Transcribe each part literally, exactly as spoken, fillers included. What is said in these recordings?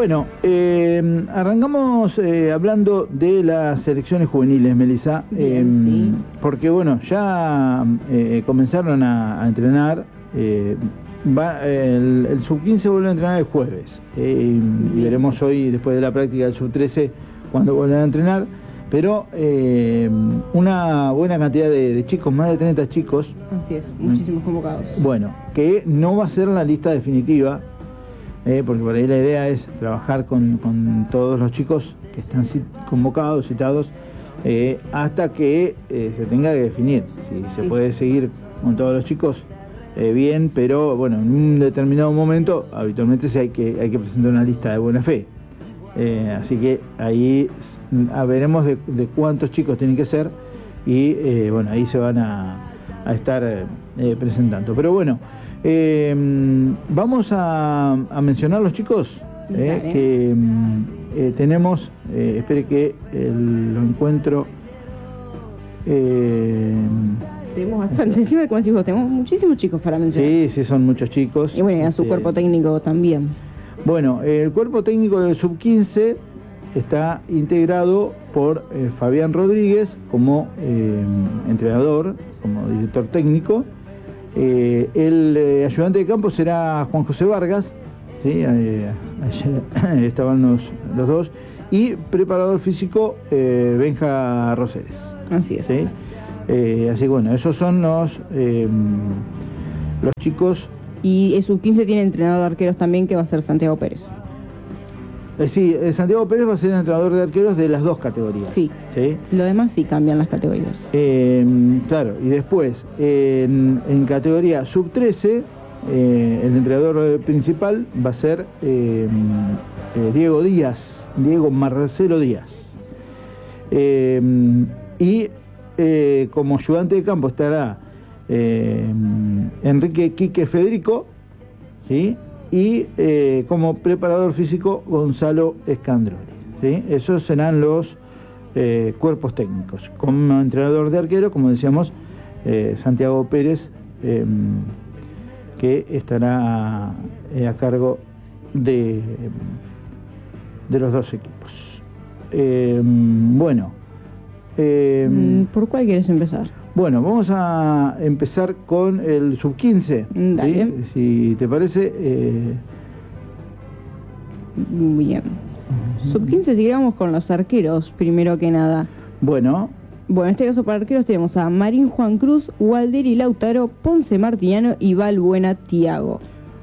Bueno, eh, arrancamos eh, hablando de las selecciones juveniles, Melissa. Bien, eh, sí. Porque bueno, ya eh, comenzaron a, a entrenar. Eh, va, el, el sub quince vuelve a entrenar el jueves. Eh, y veremos hoy, después de la práctica del sub trece, cuándo vuelven a entrenar. Pero eh, una buena cantidad de, de chicos, más de treinta chicos. Así es, muchísimos convocados. Bueno, que no va a ser la lista definitiva. Eh, porque por ahí la idea es trabajar con, con todos los chicos que están cit convocados, citados, eh, hasta que eh, se tenga que definir. Si se sí. puede seguir con todos los chicos, eh, bien, pero bueno, en un determinado momento, habitualmente sí hay que, hay que presentar una lista de buena fe. Eh, así que ahí a, veremos de, de cuántos chicos tienen que ser y eh, bueno, ahí se van a, a estar eh, presentando. Pero bueno, Eh, vamos a, a mencionar los chicos eh, que eh, tenemos. Eh, espere que el, lo encuentro. Eh, tenemos bastante, encima, como decís vos, tenemos muchísimos chicos para mencionar. Sí, sí, son muchos chicos. Y bueno, a su este, cuerpo técnico también. Bueno, el cuerpo técnico del sub quince está integrado por eh, Fabián Rodríguez como eh, entrenador, como director técnico. Eh, el eh, ayudante de campo será Juan José Vargas, ¿sí? eh, ayer estaban los, los dos, y preparador físico eh, Benja Roseres. Así es. ¿Sí? Eh, así que bueno, esos son los, eh, los chicos. Y el sub quince tiene entrenador de arqueros también, que va a ser Santiago Pérez. Eh, sí, eh, Santiago Pérez va a ser el entrenador de arqueros de las dos categorías. Sí. ¿Sí? Lo demás sí cambian las categorías. Eh, claro, y después, eh, en, en categoría sub trece, eh, el entrenador principal va a ser eh, eh, Diego Díaz, Diego Marcelo Díaz. Eh, y eh, como ayudante de campo estará eh, Enrique Quique Federico, ¿sí? Y eh, como preparador físico Gonzalo Escandroli, ¿sí? Esos serán los eh, cuerpos técnicos. Como entrenador de arquero, como decíamos, eh, Santiago Pérez, eh, que estará eh, a cargo de, de los dos equipos. Eh, bueno. Eh, ¿Por cuál quieres empezar? Bueno, vamos a empezar con el sub quince. Dale. ¿Sí? Si te parece. Eh... Bien. sub quince, sigamos con los arqueros, primero que nada. Bueno. Bueno, en este caso para arqueros tenemos a Marín Juan Cruz, Walderi Lautaro, Ponce Martiniano y Valbuena Tiago.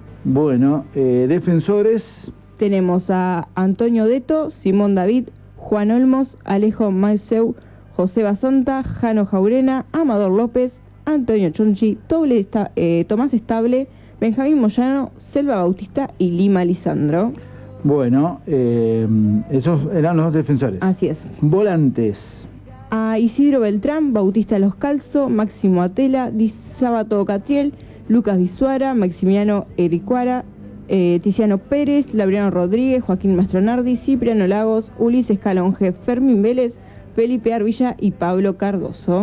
Bueno, eh, defensores. Tenemos a Antonio Deto, Simón David, Juan Olmos, Alejo Maiseu, José Basanta, Jano Jaurena, Amador López, Antonio Chonchi, Toble, esta, eh, Tomás Estable, Benjamín Moyano, Selva Bautista y Lima Lisandro. Bueno, eh, esos eran los defensores. Así es. Volantes. A Isidro Beltrán, Bautista Los Calzo, Máximo Atela, Di Sábato Catriel, Lucas Bisuara, Maximiliano Ericuara, eh, Tiziano Pérez, Labriano Rodríguez, Joaquín Mastronardi, Cipriano Lagos, Ulises Calonge, Fermín Vélez, Felipe Arvilla y Pablo Cardoso.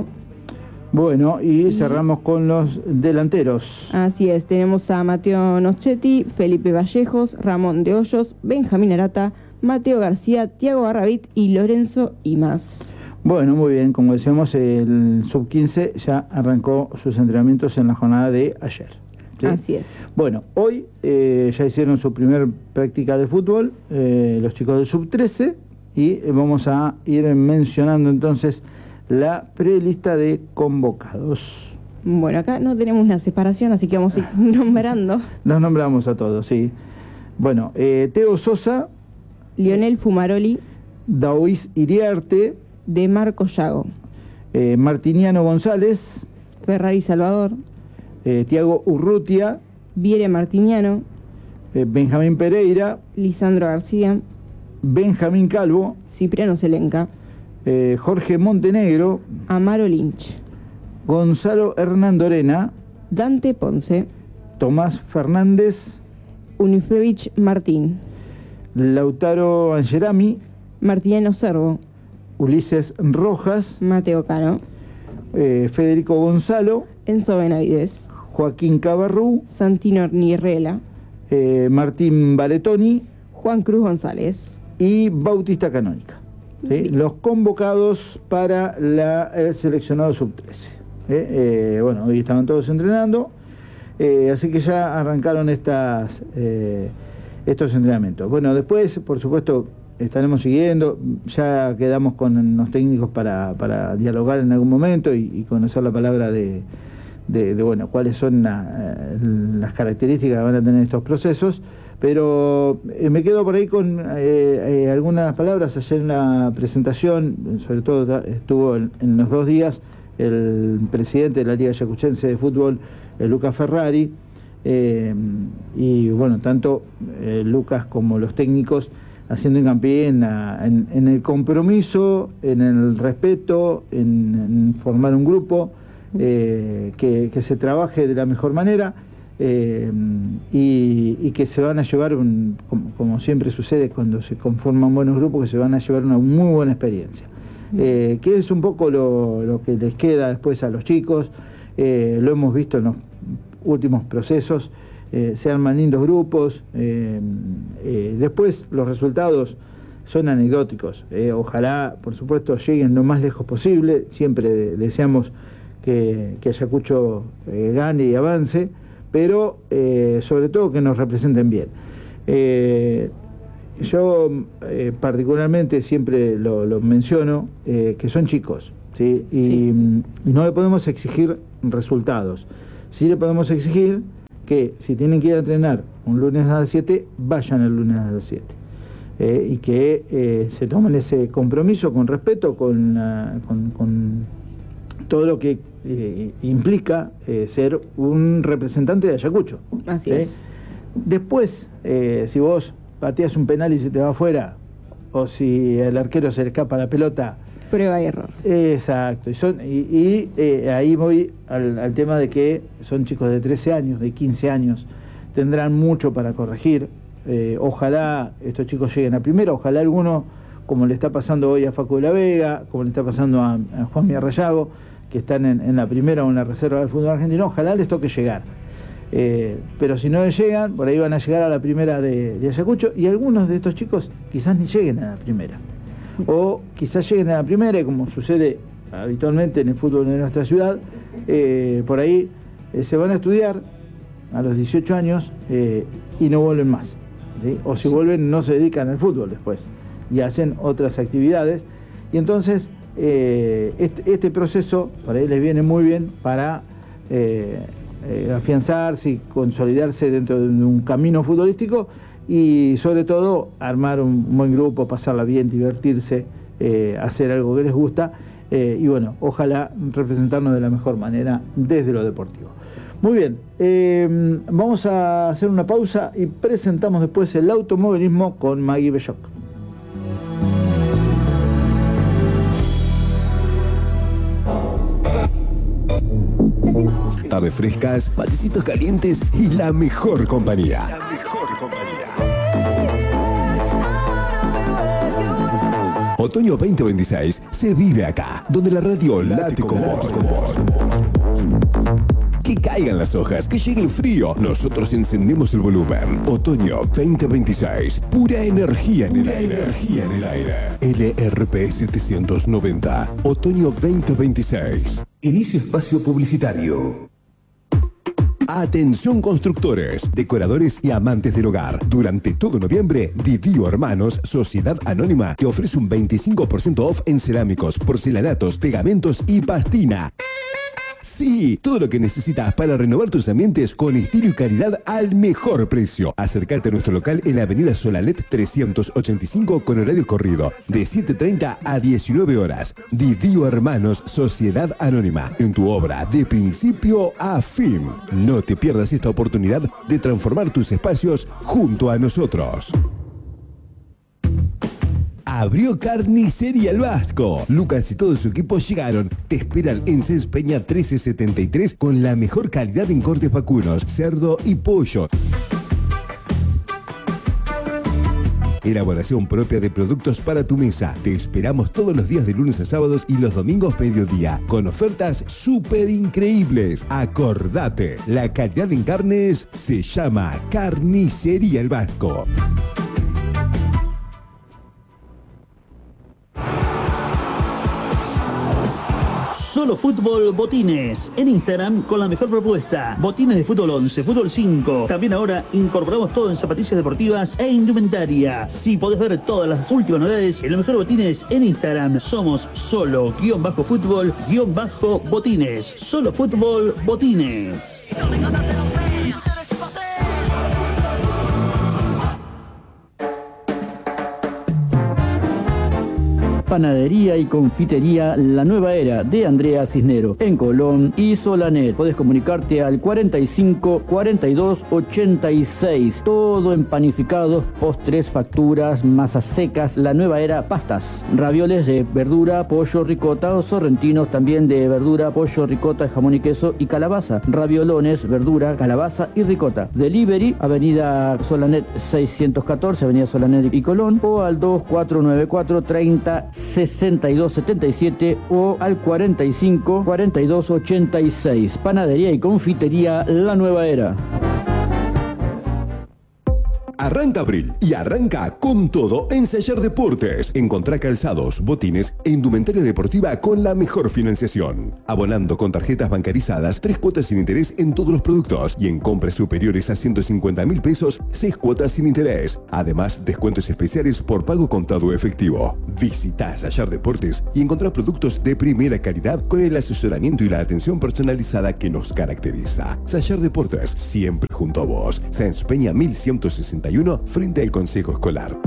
Bueno, y cerramos con los delanteros. Así es, tenemos a Mateo Noschetti, Felipe Vallejos, Ramón de Hoyos, Benjamín Arata, Mateo García, Tiago Barrabit y Lorenzo Imas. Bueno, muy bien, como decíamos, el sub quince ya arrancó sus entrenamientos en la jornada de ayer. ¿Sí? Así es. Bueno, hoy eh, ya hicieron su primer práctica de fútbol, eh, los chicos del sub trece, y vamos a ir mencionando entonces la prelista de convocados. Bueno, acá no tenemos una separación, así que vamos a ir nombrando. Los nombramos a todos, sí. Bueno, eh, Teo Sosa, Lionel Fumaroli, Daoís Iriarte, De Marco Yago, eh, Martiniano González, Ferrari Salvador, eh, Tiago Urrutia, Viere Martiniano, eh, Benjamín Pereira, Lisandro García, Benjamín Calvo, Cipriano Selenca, eh, Jorge Montenegro, Amaro Lynch, Gonzalo Hernandorena, Dante Ponce, Tomás Fernández, Unifrevich Martín, Lautaro Angerami, Martiniano Servo, Ulises Rojas, Mateo Cano, eh, Federico Gonzalo, Enzo Benavides, Joaquín Cabarrú, Santino Nirrela, eh, Martín Baletoni, Juan Cruz González y Bautista Canónica. ¿Sí? Los convocados para la, el seleccionado sub trece. ¿Eh? Eh, bueno, hoy estaban todos entrenando, eh, así que ya arrancaron estas, eh, estos entrenamientos. Bueno, después, por supuesto, estaremos siguiendo, ya quedamos con los técnicos para, para dialogar en algún momento y, y conocer la palabra de, de, de bueno, cuáles son la, las características que van a tener estos procesos. Pero eh, me quedo por ahí con eh, eh, algunas palabras. Ayer en la presentación, sobre todo estuvo en, en los dos días el presidente de la Liga Ayacuchense de Fútbol, eh, Lucas Ferrari, eh, y bueno, tanto eh, Lucas como los técnicos haciendo hincapié en, la, en, en el compromiso, en el respeto, en, en formar un grupo, eh, que, que se trabaje de la mejor manera. Eh, y, y que se van a llevar, un, como, como siempre sucede cuando se conforman buenos grupos, que se van a llevar una muy buena experiencia, eh, que es un poco lo, lo que les queda después a los chicos. Eh, lo hemos visto en los últimos procesos, eh, se arman lindos grupos, eh, eh, después los resultados son anecdóticos, eh, ojalá por supuesto lleguen lo más lejos posible, siempre de, deseamos que, que Ayacucho eh, gane y avance, pero eh, sobre todo que nos representen bien. Eh, yo eh, particularmente siempre lo, lo menciono, eh, que son chicos, ¿sí? Y, sí. y no le podemos exigir resultados. Sí le podemos exigir que si tienen que ir a entrenar un lunes a las siete, vayan el lunes a las siete. Eh, y que eh, se tomen ese compromiso con respeto, con, uh, con, con todo lo que eh, implica eh, ser un representante de Ayacucho. Así ¿sí? es. Después, eh, si vos pateas un penal y se te va afuera, o si el arquero se le escapa la pelota... Prueba y error. Exacto. Y, son, y, y eh, ahí voy al, al tema de que son chicos de trece años, de quince años, tendrán mucho para corregir. Eh, ojalá estos chicos lleguen a primera, ojalá alguno, como le está pasando hoy a Facu de la Vega, como le está pasando a, a Juan Miarrayago, que están en, en la primera o en la reserva del fútbol argentino, ojalá les toque llegar. Eh, pero si no llegan, por ahí van a llegar a la primera de, de Ayacucho, y algunos de estos chicos quizás ni lleguen a la primera. O quizás lleguen a la primera, y como sucede habitualmente en el fútbol de nuestra ciudad, eh, por ahí eh, se van a estudiar a los dieciocho años eh, y no vuelven más, ¿sí? O si vuelven no se dedican al fútbol después y hacen otras actividades, y entonces eh, este, este proceso por ahí les viene muy bien para eh, eh, afianzarse y consolidarse dentro de un camino futbolístico, y sobre todo armar un buen grupo, pasarla bien, divertirse, eh, hacer algo que les gusta, eh, y bueno, ojalá representarnos de la mejor manera desde lo deportivo. Muy bien, eh, vamos a hacer una pausa y presentamos después el automovilismo con Maggie Belloc. Tardes frescas, matecitos calientes y la mejor compañía. La mejor compañía. Otoño veinte veintiséis se vive acá, donde la radio late con vos. Que caigan las hojas, que llegue el frío, nosotros encendemos el volumen. Otoño veinte veintiséis, pura energía en el aire. Energía en el aire. L R P setecientos noventa, Otoño veinte veintiséis. Inicio espacio publicitario. Atención constructores, decoradores y amantes del hogar. Durante todo noviembre, Didio Hermanos, Sociedad Anónima, te ofrece un veinticinco por ciento off en cerámicos, porcelanatos, pegamentos y pastina. Sí, todo lo que necesitas para renovar tus ambientes con estilo y calidad al mejor precio. Acércate a nuestro local en la avenida Solalet trescientos ochenta y cinco con horario corrido, de siete treinta a diecinueve horas. Didio Hermanos, Sociedad Anónima, en tu obra de principio a fin. No te pierdas esta oportunidad de transformar tus espacios junto a nosotros. Abrió Carnicería El Vasco. Lucas y todo su equipo llegaron. Te esperan en Cés Peña trece setenta y tres con la mejor calidad en cortes vacunos, cerdo y pollo. Elaboración propia de productos para tu mesa. Te esperamos todos los días de lunes a sábados y los domingos mediodía, con ofertas súper increíbles. Acordate, la calidad en carnes se llama Carnicería El Vasco. Solo Fútbol Botines. En Instagram con la mejor propuesta. Botines de fútbol once, fútbol cinco. También ahora incorporamos todo en zapatillas deportivas e indumentaria. Si podés ver todas las últimas novedades en los mejores botines en Instagram. Somos solo guión bajo fútbol guión bajo botines. Solo Fútbol Botines. Panadería y confitería La Nueva Era de Andrea Cisnero en Colón y Solanet. Podés comunicarte al cuarenta y cinco, cuarenta y dos, ochenta y seis. Todo en panificados, postres, facturas, masas secas. La Nueva Era, pastas, ravioles de verdura, pollo, ricota o sorrentinos también de verdura, pollo, ricota, jamón y queso y calabaza. Raviolones, verdura, calabaza y ricota. Delivery, Avenida Solanet seiscientos catorce, Avenida Solanet y Colón, o al dos cuatro nueve cuatro, treinta, sesenta y dos setenta y siete o al cuarenta y cinco, cuarenta y dos, ochenta y seis. Panadería y confitería La Nueva Era. Arranca abril y arranca con todo en Sayar Deportes. Encontrá calzados, botines e indumentaria deportiva con la mejor financiación. Abonando con tarjetas bancarizadas, tres cuotas sin interés en todos los productos y en compras superiores a ciento cincuenta mil pesos, seis cuotas sin interés. Además, descuentos especiales por pago contado efectivo. Visita Sayar Deportes y encontrá productos de primera calidad con el asesoramiento y la atención personalizada que nos caracteriza. Sayar Deportes, siempre junto a vos. Sáenz Peña mil ciento sesenta y uno frente al Consejo Escolar.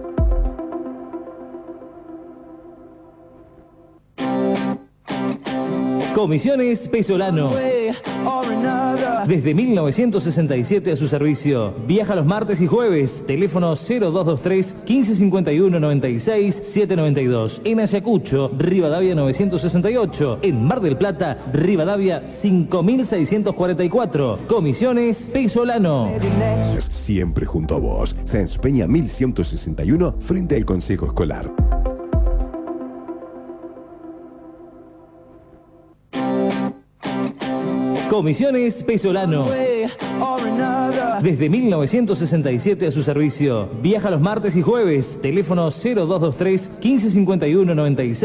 Comisiones Pesolano. Desde mil novecientos sesenta y siete a su servicio. Viaja los martes y jueves. Teléfono cero dos dos tres, quince cincuenta y uno, noventa y seis, setecientos noventa y dos. En Ayacucho, Rivadavia novecientos sesenta y ocho. En Mar del Plata, Rivadavia cinco mil seiscientos cuarenta y cuatro. Comisiones Pesolano. Siempre junto a vos. Sáenz Peña mil ciento sesenta y uno frente al Consejo Escolar. Comisiones Pesolano. Desde mil novecientos sesenta y siete a su servicio. Viaja los martes y jueves. Teléfono cero dos dos tres, quince cincuenta y uno, noventa y seis.